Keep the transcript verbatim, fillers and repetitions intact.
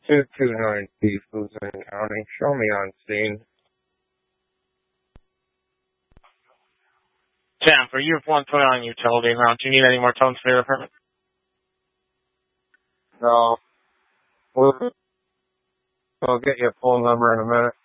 two two nine B, Luzerne County. Show me on scene. Sam, for you have one put on utility amount. Do you need any more tones for your permit? No. We'll, we'll get you a phone number in a minute.